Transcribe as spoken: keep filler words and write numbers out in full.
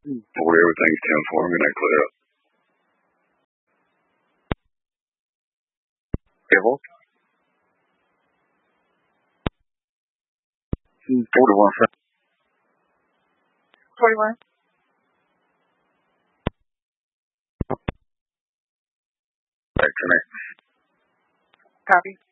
forty, everything's ten for me, then clear up. Evolve. forty-one. forty-one. Back to me. Copy.